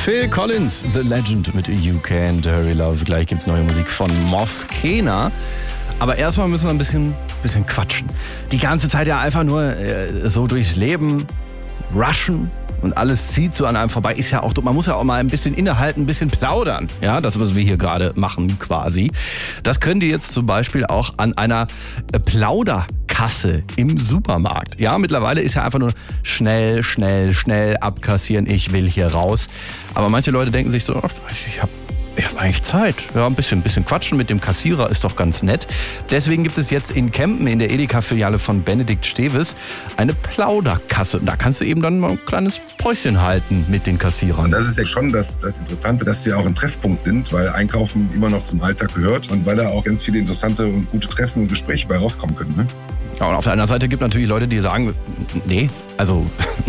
Phil Collins, The Legend mit You Can't Hurry Love. Gleich gibt's neue Musik von Moskena. Aber erstmal müssen wir ein bisschen quatschen. Die ganze Zeit ja einfach nur so durchs Leben rushen und alles zieht so an einem vorbei. Ist ja auch, man muss ja auch mal ein bisschen innehalten, ein bisschen plaudern. Ja, das, was wir hier gerade machen quasi. Das könnt ihr jetzt zum Beispiel auch an einer Plauderkasse im Supermarkt. Ja, mittlerweile ist ja einfach nur schnell abkassieren, ich will hier raus. Aber manche Leute denken sich so, ich habe eigentlich Zeit. Ja, ein bisschen quatschen mit dem Kassierer ist doch ganz nett. Deswegen gibt es jetzt in Kempen in der Edeka-Filiale von Benedikt Steves eine Plauderkasse. Und da kannst du eben dann mal ein kleines Päuschen halten mit den Kassierern. Und das ist ja schon das Interessante, dass wir auch ein Treffpunkt sind, weil Einkaufen immer noch zum Alltag gehört und weil da auch ganz viele interessante und gute Treffen und Gespräche bei rauskommen können. Ne? Ja, und auf der anderen Seite gibt es natürlich Leute, die sagen, nee, also